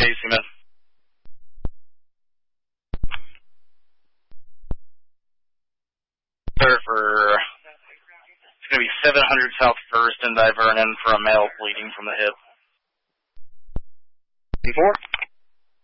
Seaman. Sir, it's going to be 700 South 1st in Divernon for a male bleeding from the hip. Before?